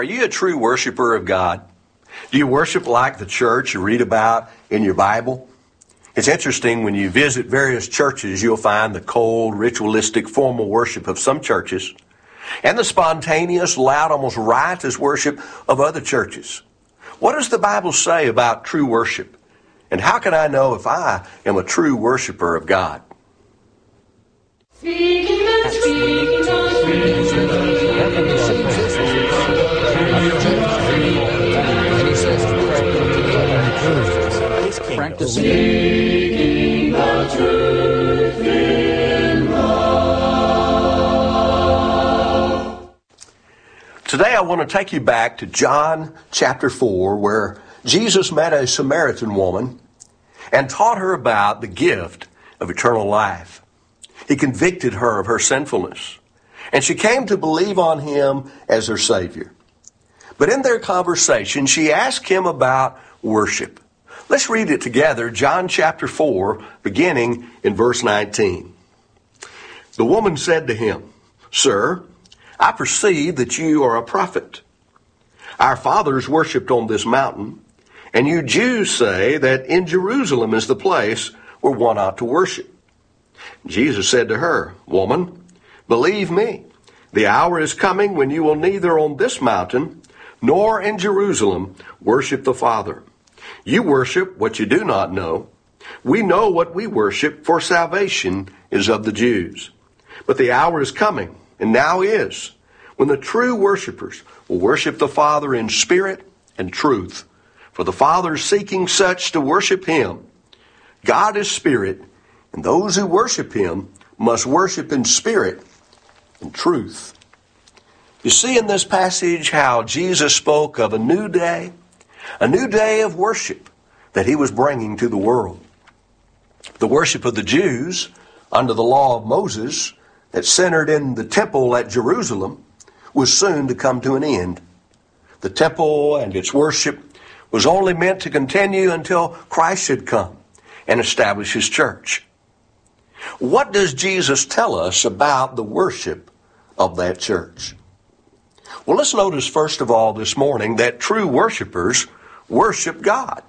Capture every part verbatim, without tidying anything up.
Are you a true worshiper of God? Do you worship like the church you read about in your Bible? It's interesting, when you visit various churches, you'll find the cold, ritualistic, formal worship of some churches and the spontaneous, loud, almost riotous worship of other churches. What does the Bible say about true worship? And how can I know if I am a true worshiper of God? Speaking the speaking the Practice speaking the truth in love. Today I want to take you back to John chapter four, where Jesus met a Samaritan woman and taught her about the gift of eternal life. He convicted her of her sinfulness, and she came to believe on him as her Savior. But in their conversation, she asked him about worship. Let's read it together, John chapter four, beginning in verse nineteen. The woman said to him, "Sir, I perceive that you are a prophet. Our fathers worshipped on this mountain, and you Jews say that in Jerusalem is the place where one ought to worship." Jesus said to her, "Woman, believe me, the hour is coming when you will neither on this mountain nor in Jerusalem worship the Father. You worship what you do not know. We know what we worship, for salvation is of the Jews. But the hour is coming, and now is, when the true worshipers will worship the Father in spirit and truth. For the Father is seeking such to worship him. God is spirit, and those who worship him must worship in spirit and truth." You see in this passage how Jesus spoke of a new day, a new day of worship that he was bringing to the world. The worship of the Jews under the law of Moses that centered in the temple at Jerusalem was soon to come to an end. The temple and its worship was only meant to continue until Christ should come and establish his church. What does Jesus tell us about the worship of that church? Well, let's notice first of all this morning that true worshipers worship God.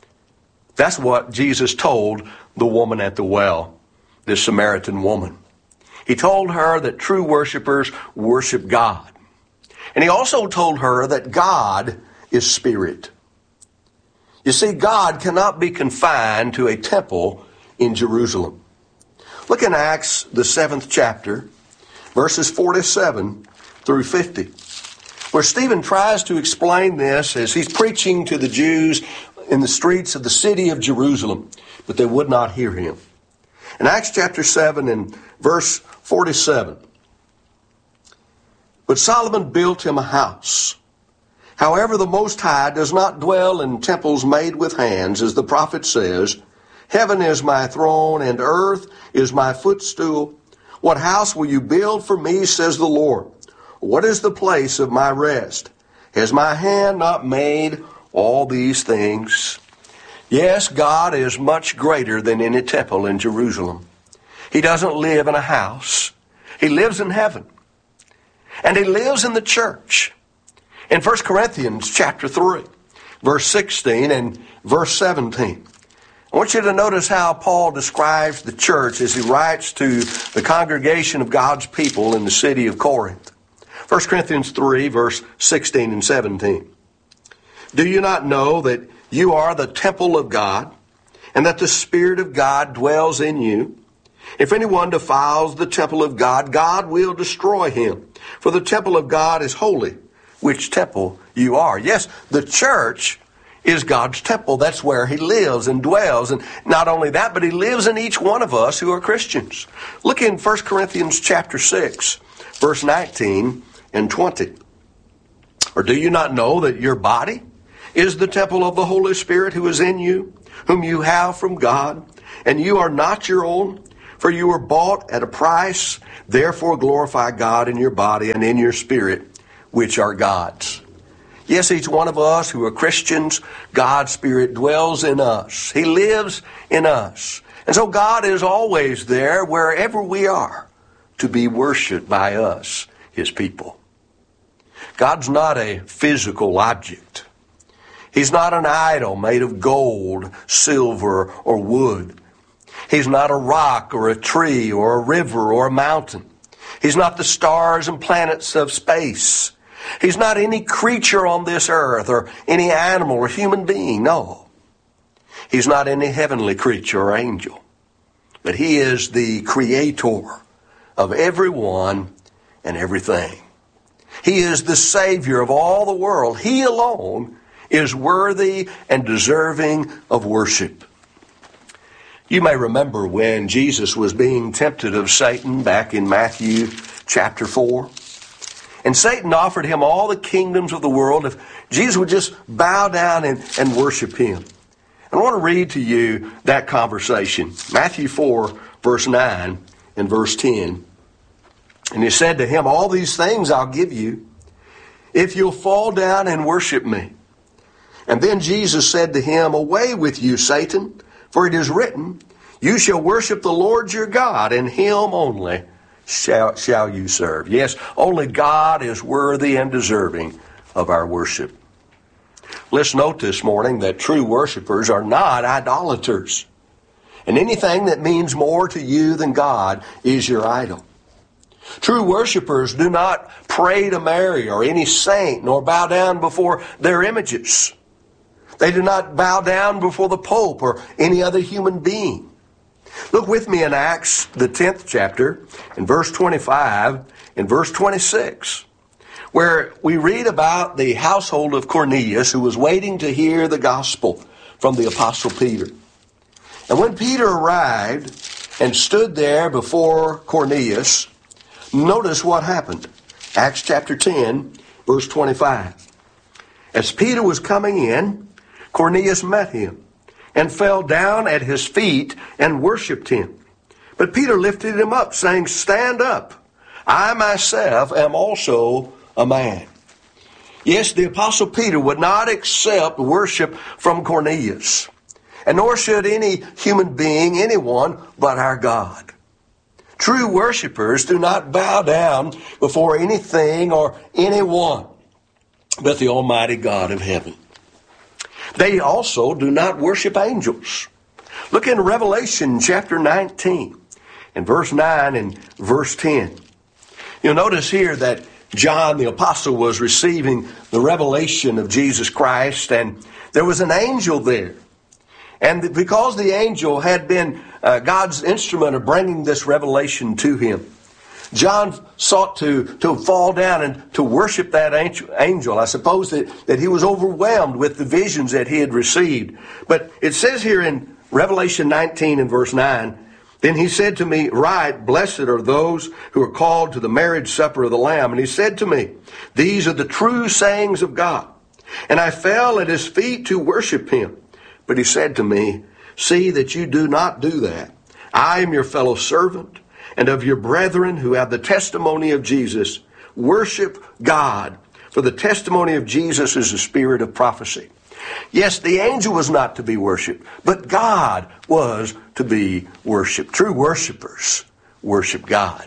That's what Jesus told the woman at the well, this Samaritan woman. He told her that true worshipers worship God. And he also told her that God is spirit. You see, God cannot be confined to a temple in Jerusalem. Look in Acts, the seventh chapter, verses forty-seven through fifty, where Stephen tries to explain this as he's preaching to the Jews in the streets of the city of Jerusalem, but they would not hear him. In Acts chapter seven and verse forty-seven, "But Solomon built him a house. However, the Most High does not dwell in temples made with hands, as the prophet says, 'Heaven is my throne, and earth is my footstool. What house will you build for me, says the Lord? What is the place of my rest? Has my hand not made all these things?'" Yes, God is much greater than any temple in Jerusalem. He doesn't live in a house. He lives in heaven. And he lives in the church. In First Corinthians chapter three, verse sixteen and verse seventeen, I want you to notice how Paul describes the church as he writes to the congregation of God's people in the city of Corinth. First Corinthians three, verse sixteen and seventeen. "Do you not know that you are the temple of God, and that the Spirit of God dwells in you? If anyone defiles the temple of God, God will destroy him. For the temple of God is holy, which temple you are." Yes, the church is God's temple. That's where he lives and dwells. And not only that, but he lives in each one of us who are Christians. Look in First Corinthians chapter six, verse nineteen and twenty. "Or do you not know that your body is the temple of the Holy Spirit who is in you, whom you have from God, and you are not your own? For you were bought at a price. Therefore glorify God in your body and in your spirit, which are God's." Yes, each one of us who are Christians, God's Spirit dwells in us. He lives in us. And so God is always there wherever we are to be worshiped by us, his people. God's not a physical object. He's not an idol made of gold, silver, or wood. He's not a rock or a tree or a river or a mountain. He's not the stars and planets of space. He's not any creature on this earth or any animal or human being. No. He's not any heavenly creature or angel. But he is the creator of everyone and everything. He is the Savior of all the world. He alone is worthy and deserving of worship. You may remember when Jesus was being tempted of Satan back in Matthew chapter four. And Satan offered him all the kingdoms of the world if Jesus would just bow down and, and worship him. And I want to read to you that conversation. Matthew four, verse nine and verse ten. And he said to him, all these things I'll give you if you'll fall down and worship me. And then Jesus said to him, away with you, Satan, for it is written, you shall worship the Lord your God, and him only shall, shall you serve. Yes, only God is worthy and deserving of our worship. Let's note this morning that true worshipers are not idolaters. And anything that means more to you than God is your idol. True worshipers do not pray to Mary or any saint, nor bow down before their images. They do not bow down before the Pope or any other human being. Look with me in Acts, the tenth chapter, in verse twenty-five and verse twenty-six, where we read about the household of Cornelius who was waiting to hear the gospel from the Apostle Peter. And when Peter arrived and stood there before Cornelius, notice what happened. Acts chapter ten, verse twenty-five. As Peter was coming in, Cornelius met him and fell down at his feet and worshipped him. But Peter lifted him up, saying, stand up. I myself am also a man. Yes, the Apostle Peter would not accept worship from Cornelius, and nor should any human being, anyone but our God. True worshipers do not bow down before anything or anyone but the Almighty God of heaven. They also do not worship angels. Look in Revelation chapter nineteen and verse nine and verse ten. You'll notice here that John the Apostle was receiving the revelation of Jesus Christ, and there was an angel there. And because the angel had been uh, God's instrument of bringing this revelation to him, John sought to, to fall down and to worship that angel. I suppose that, that he was overwhelmed with the visions that he had received. But it says here in Revelation nineteen and verse nine, then he said to me, write, blessed are those who are called to the marriage supper of the Lamb. And he said to me, these are the true sayings of God. And I fell at his feet to worship him. But he said to me, see that you do not do that. I am your fellow servant and of your brethren who have the testimony of Jesus. Worship God, for the testimony of Jesus is the spirit of prophecy. Yes, the angel was not to be worshipped, but God was to be worshipped. True worshipers worship God.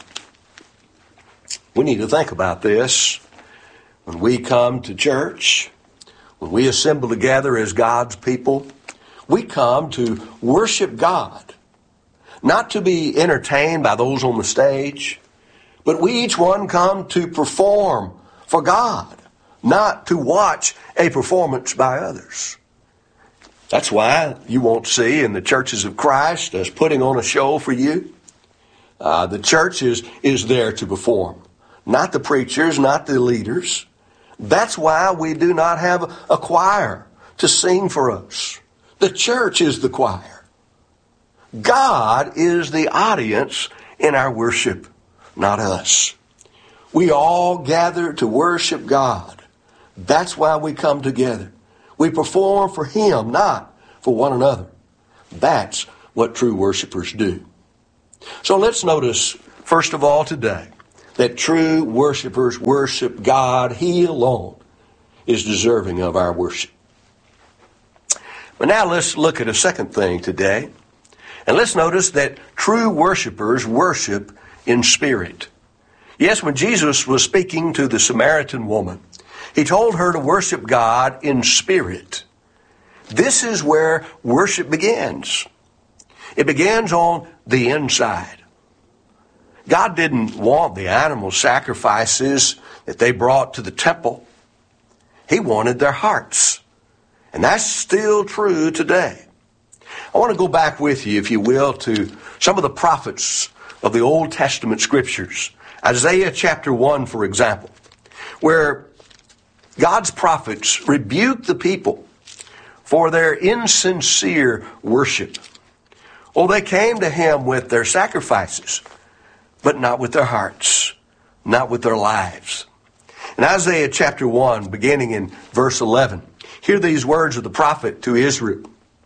We need to think about this when we come to church, when we assemble together as God's people. We come to worship God, not to be entertained by those on the stage, but we each one come to perform for God, not to watch a performance by others. That's why you won't see in the churches of Christ us putting on a show for you. Uh, the church is, is there to perform, not the preachers, not the leaders. That's why we do not have a choir to sing for us. The church is the choir. God is the audience in our worship, not us. We all gather to worship God. That's why we come together. We perform for Him, not for one another. That's what true worshipers do. So let's notice, first of all today, that true worshipers worship God. He alone is deserving of our worship. But now let's look at a second thing today. And let's notice that true worshipers worship in spirit. Yes, when Jesus was speaking to the Samaritan woman, He told her to worship God in spirit. This is where worship begins. It begins on the inside. God didn't want the animal sacrifices that they brought to the temple. He wanted their hearts. And that's still true today. I want to go back with you, if you will, to some of the prophets of the Old Testament scriptures. Isaiah chapter one, for example, where God's prophets rebuked the people for their insincere worship. Oh, they came to him with their sacrifices, but not with their hearts, not with their lives. In Isaiah chapter one, beginning in verse eleven, hear these words of the prophet to Israel.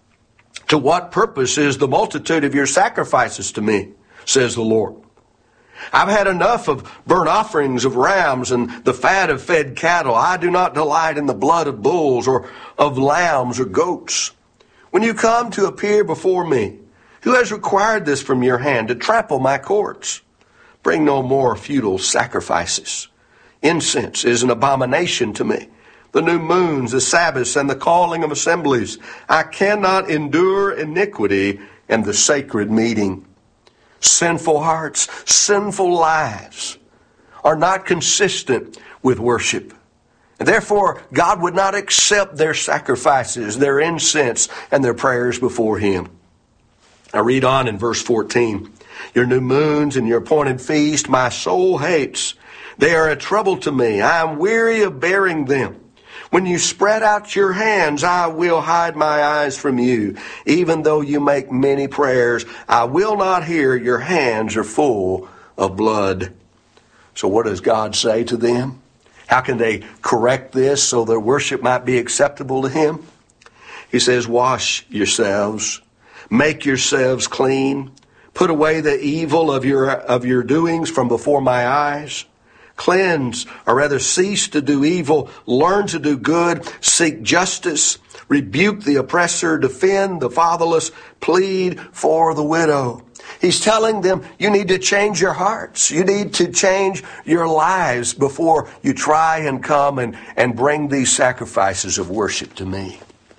To what purpose is the multitude of your sacrifices to me, says the Lord? I've had enough of burnt offerings of rams and the fat of fed cattle. I do not delight in the blood of bulls or of lambs or goats. When you come to appear before me, who has required this from your hand to trample my courts? Bring no more futile sacrifices. Incense is an abomination to me. The new moons, the Sabbaths, and the calling of assemblies. I cannot endure iniquity and the sacred meeting. Sinful hearts, sinful lives are not consistent with worship. And therefore, God would not accept their sacrifices, their incense, and their prayers before him. I read on in verse fourteen. Your new moons and your appointed feast, my soul hates. They are a trouble to me. I am weary of bearing them. When you spread out your hands, I will hide my eyes from you. Even though you make many prayers, I will not hear. Your hands are full of blood. So what does God say to them? How can they correct this so their worship might be acceptable to him? He says, wash yourselves, make yourselves clean, put away the evil of your, of your doings from before my eyes. Cleanse, or rather cease to do evil, learn to do good, seek justice, rebuke the oppressor, defend the fatherless, plead for the widow. He's telling them you need to change your hearts. You need to change your lives before you try and come and, and bring these sacrifices of worship to me.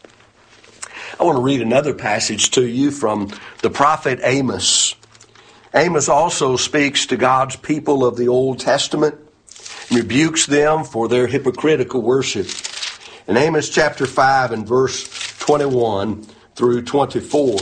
I want to read another passage to you from the prophet Amos. Amos also speaks to God's people of the Old Testament, rebukes them for their hypocritical worship. In Amos chapter five and verse twenty-one through twenty-four,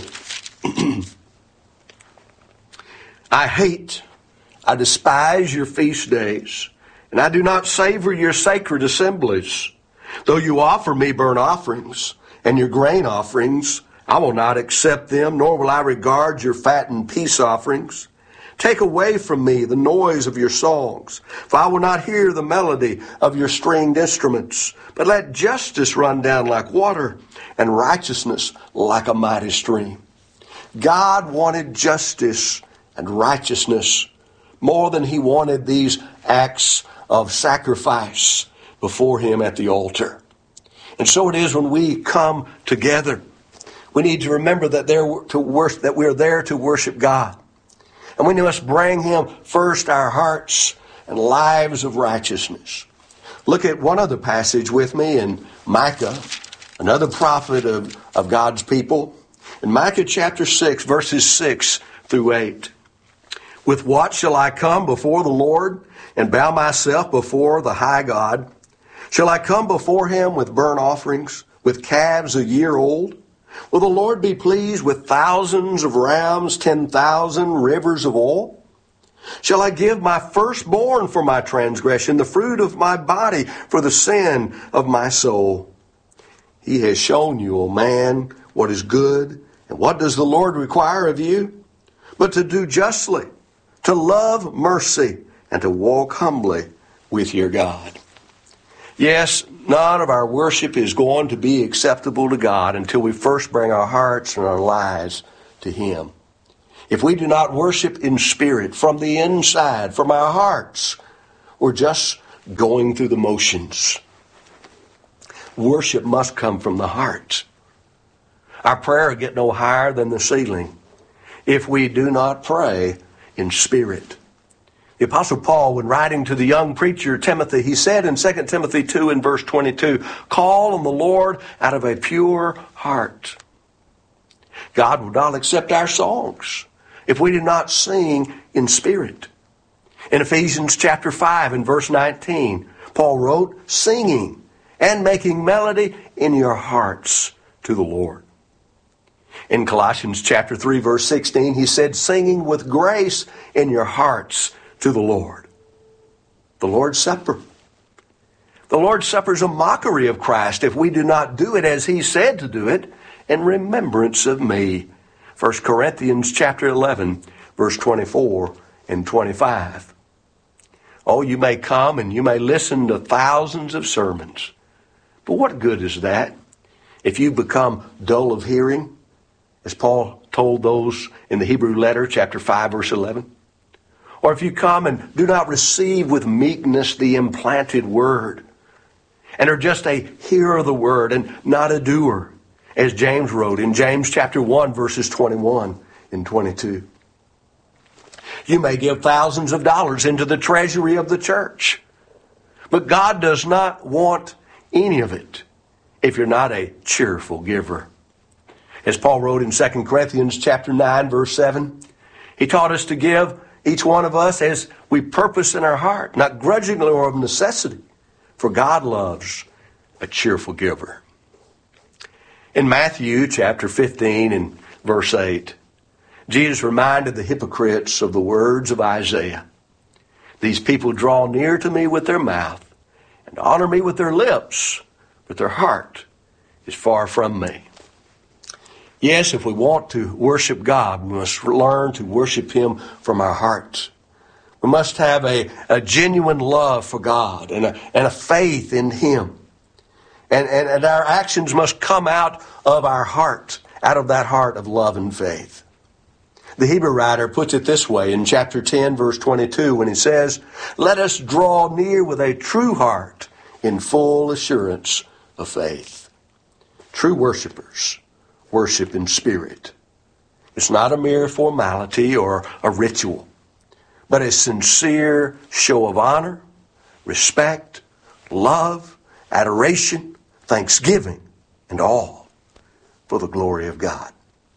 I hate, I despise your feast days, and I do not savor your sacred assemblies. Though you offer me burnt offerings and your grain offerings, I will not accept them, nor will I regard your fattened peace offerings. Take away from me the noise of your songs, for I will not hear the melody of your stringed instruments. But let justice run down like water, and righteousness like a mighty stream. God wanted justice and righteousness more than he wanted these acts of sacrifice before him at the altar. And so it is when we come together. We need to remember that, there to worship, that we're there to worship God. And we must bring him first our hearts and lives of righteousness. Look at one other passage with me in Micah, another prophet of, of God's people. In Micah chapter six, verses six through eight. With what shall I come before the Lord and bow myself before the high God? Shall I come before him with burnt offerings, with calves a year old? Will the Lord be pleased with thousands of rams, ten thousand rivers of oil? Shall I give my firstborn for my transgression, the fruit of my body for the sin of my soul? He has shown you, O man, what is good, and what does the Lord require of you? But to do justly, to love mercy, and to walk humbly with your God. Yes, none of our worship is going to be acceptable to God until we first bring our hearts and our lives to him. If we do not worship in spirit, from the inside, from our hearts, we're just going through the motions. Worship must come from the heart. Our prayer will get no higher than the ceiling if we do not pray in spirit. The Apostle Paul, when writing to the young preacher Timothy, he said in Second Timothy two and verse twenty-two, call on the Lord out of a pure heart. God will not accept our songs if we do not sing in spirit. In Ephesians chapter five and verse nineteen, Paul wrote, singing and making melody in your hearts to the Lord. In Colossians chapter three verse sixteen, he said, singing with grace in your hearts to the Lord. The Lord's Supper. The Lord's Supper is a mockery of Christ if we do not do it as he said to do it in remembrance of me. First Corinthians chapter eleven, verse twenty-four and twenty-five. Oh, you may come and you may listen to thousands of sermons. But what good is that if you become dull of hearing, as Paul told those in the Hebrew letter, chapter five, verse eleven? Or if you come and do not receive with meekness the implanted word, and are just a hearer of the word and not a doer, as James wrote in James chapter one, verses twenty-one and twenty-two. You may give thousands of dollars into the treasury of the church, but God does not want any of it if you're not a cheerful giver. As Paul wrote in Second Corinthians chapter nine, verse seven, he taught us to give each one of us as we purpose in our heart, not grudgingly or of necessity, for God loves a cheerful giver. In Matthew chapter fifteen and verse eight, Jesus reminded the hypocrites of the words of Isaiah. These people draw near to me with their mouth and honor me with their lips, but their heart is far from me. Yes, if we want to worship God, we must learn to worship him from our hearts. We must have a, a genuine love for God and a, and a faith in him. And, and, and our actions must come out of our heart, out of that heart of love and faith. The Hebrew writer puts it this way in chapter ten, verse twenty-two, when he says, let us draw near with a true heart in full assurance of faith. True worshipers worship in spirit. It's not a mere formality or a ritual, but a sincere show of honor, respect, love, adoration, thanksgiving, and all for the glory of God.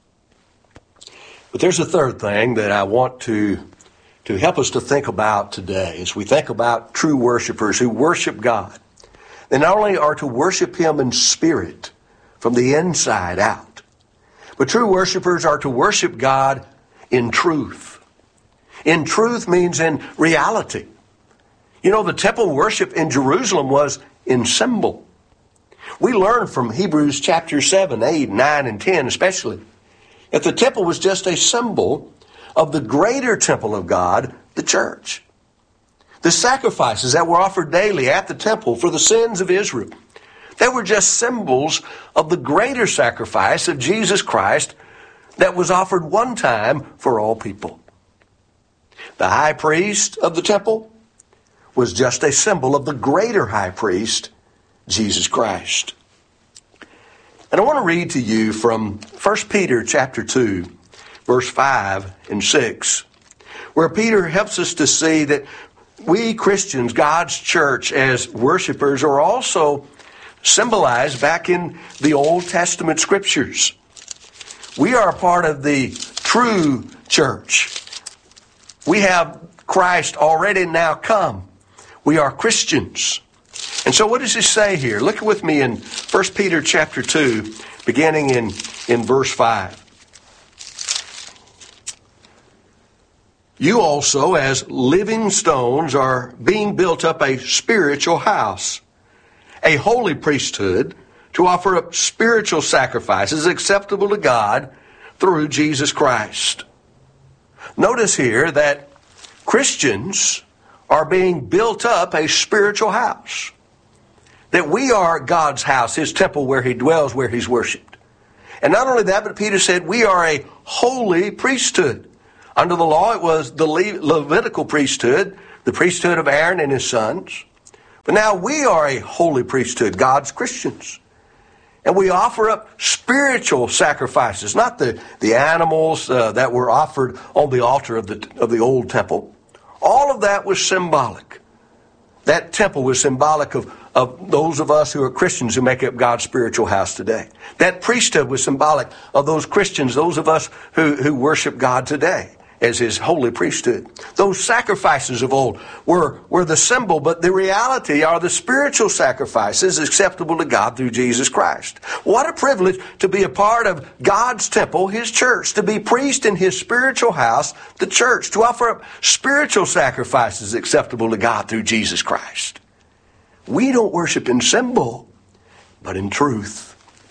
But there's a third thing that I want to, to help us to think about today as we think about true worshipers who worship God. They not only are to worship him in spirit from the inside out, but true worshipers are to worship God in truth. In truth means in reality. You know, the temple worship in Jerusalem was in symbol. We learn from Hebrews chapter seven, eight, nine, and ten especially, that the temple was just a symbol of the greater temple of God, the church. The sacrifices that were offered daily at the temple for the sins of Israel, they were just symbols of the greater sacrifice of Jesus Christ that was offered one time for all people. The high priest of the temple was just a symbol of the greater high priest, Jesus Christ. And I want to read to you from First Peter chapter two, verse five and six, where Peter helps us to see that we Christians, God's church as worshipers, are also symbolized back in the Old Testament scriptures. We are a part of the true church. We have Christ already now come. We are Christians. And so what does he say here? Look with me in First Peter chapter two, beginning in, in verse five. You also, as living stones, are being built up a spiritual house, a holy priesthood, to offer up spiritual sacrifices acceptable to God through Jesus Christ. Notice here that Christians are being built up a spiritual house. That we are God's house, his temple where he dwells, where he's worshipped. And not only that, but Peter said we are a holy priesthood. Under the law, it was the Le- Levitical priesthood, the priesthood of Aaron and his sons. But now we are a holy priesthood, God's Christians. And we offer up spiritual sacrifices, not the, the animals uh, that were offered on the altar of the, of the old temple, All of that was symbolic. That temple was symbolic of, of those of us who are Christians who make up God's spiritual house today. That priesthood was symbolic of those Christians, those of us who, who worship God today as His holy priesthood. Those sacrifices of old were, were the symbol, but the reality are the spiritual sacrifices acceptable to God through Jesus Christ. What a privilege to be a part of God's temple, His church, to be priest in His spiritual house, the church, to offer up spiritual sacrifices acceptable to God through Jesus Christ. We don't worship in symbol, but in truth.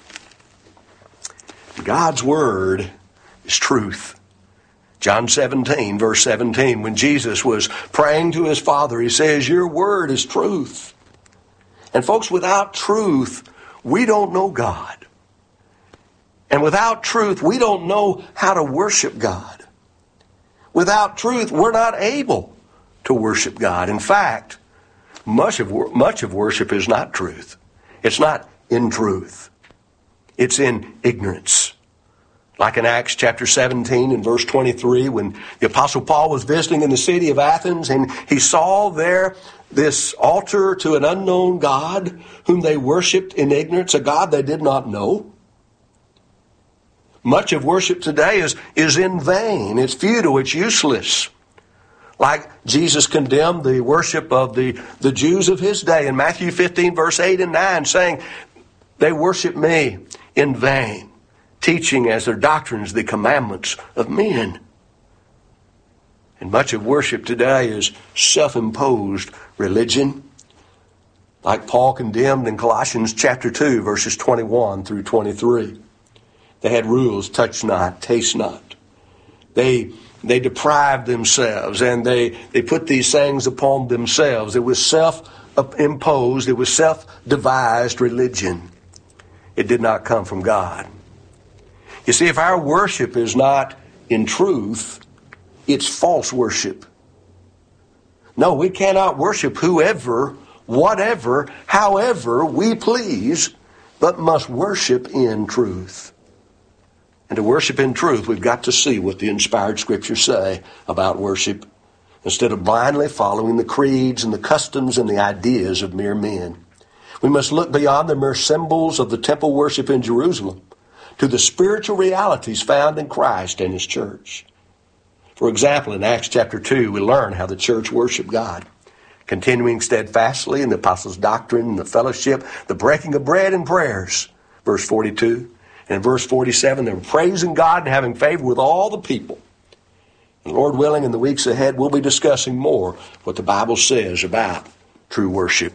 God's Word is truth. John seventeen, verse seventeen, when Jesus was praying to His Father, He says, your Word is truth. And folks, without truth, we don't know God. And without truth, we don't know how to worship God. Without truth, we're not able to worship God. In fact, much of, much of worship is not truth. It's not in truth. It's in ignorance. Like in Acts chapter seventeen and verse twenty-three, when the Apostle Paul was visiting in the city of Athens and he saw there this altar to an unknown God whom they worshipped in ignorance, a God they did not know. Much of worship today is, is in vain. It's futile. It's useless. Like Jesus condemned the worship of the, the Jews of His day in Matthew fifteen, verse eight and nine, saying, they worship me in vain, teaching as their doctrines the commandments of men. And much of worship today is self-imposed religion, like Paul condemned in Colossians chapter two, verses twenty-one through twenty-three. They had rules, touch not, taste not. They they deprived themselves, and they, they put these things upon themselves. It was self-imposed, it was self-devised religion. It did not come from God. You see, if our worship is not in truth, it's false worship. No, we cannot worship whoever, whatever, however we please, but must worship in truth. And to worship in truth, we've got to see what the inspired Scriptures say about worship, instead of blindly following the creeds and the customs and the ideas of mere men. We must look beyond the mere symbols of the temple worship in Jerusalem to the spiritual realities found in Christ and His church. For example, in Acts chapter two, we learn how the church worshiped God, continuing steadfastly in the apostles' doctrine and the fellowship, the breaking of bread and prayers. Verse forty-two. And in verse forty-seven, they were praising God and having favor with all the people. And Lord willing, in the weeks ahead, we'll be discussing more what the Bible says about true worship.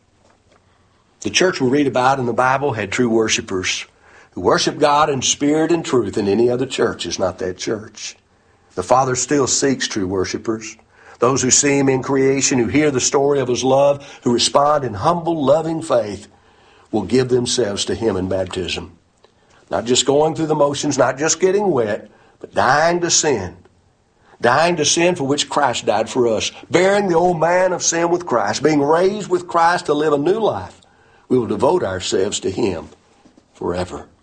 The church we read about in the Bible had true worshipers who worship God in spirit and truth, and any other church is not that church. The Father still seeks true worshipers, those who see Him in creation, who hear the story of His love, who respond in humble, loving faith, will give themselves to Him in baptism. Not just going through the motions, not just getting wet, but dying to sin. Dying to sin for which Christ died for us. Bearing the old man of sin with Christ, being raised with Christ to live a new life. We will devote ourselves to Him forever.